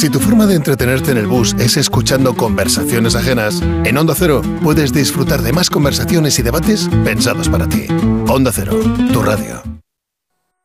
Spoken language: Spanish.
Si tu forma de entretenerte en el bus es escuchando conversaciones ajenas, en Onda Cero puedes disfrutar de más conversaciones y debates pensados para ti. Onda Cero, tu radio.